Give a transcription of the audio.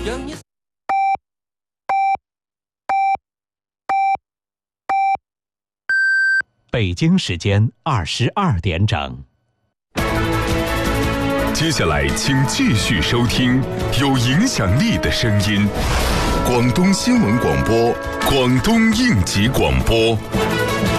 北京时间22点整。 接下来，请继续收听有影响力的声音——广东新闻广播、广东应急广播。